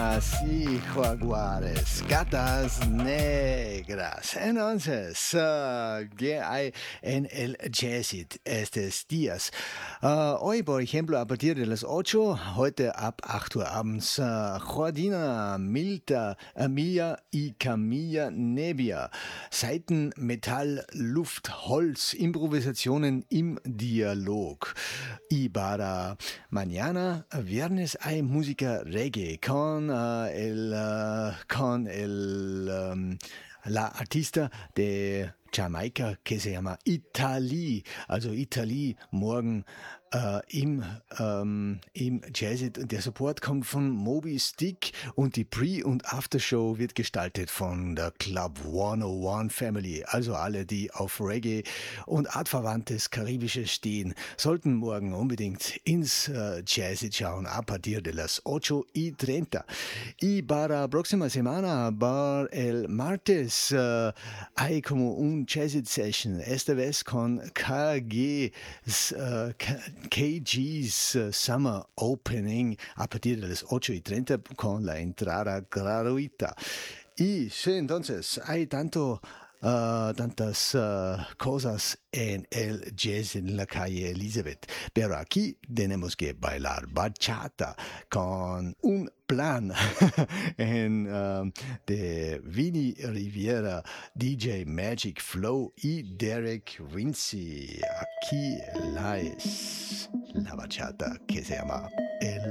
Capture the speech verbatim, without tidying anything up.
Y jaguares, gatas negras. Entonces, uh, ¿qué hay en el Jazzit estos días? Uh, hoy, por ejemplo, a partir de las ocho, heute ab acht Uhr abends, uh, Jordina, Milta, Emilia y Camilla Nebbia. Saiten, Metall, Luft, Holz, Improvisationen im Dialog. Y para mañana, viernes, hay música reggae con uh, el, uh, con el, um, la artista de Jamaica que se llama Italy, also Italy morgen äh, im, ähm, im Jazzit. Der Support kommt von Moby Stick und die Pre- und Aftershow wird gestaltet von der Club hundertundeins Family. Also alle, die auf Reggae und artverwandtes Karibisches stehen, sollten morgen unbedingt ins äh, Jazzit schauen a partir de las ocho y treinta. Y para próxima semana, para el martes, äh, hay como un Jazzit Session, esta vez con K G, uh, K G's uh, Summer Opening a partir de las ocho y treinta con la entrada gratuita. Y sí, entonces hay tanto, uh, tantas uh, cosas en el jazz en la calle Elizabeth, pero aquí tenemos que bailar bachata con un plan en, um, de Vinny Riviera, D J Magic Flow y Derek Vinci. Aquí la es la bachata que se llama El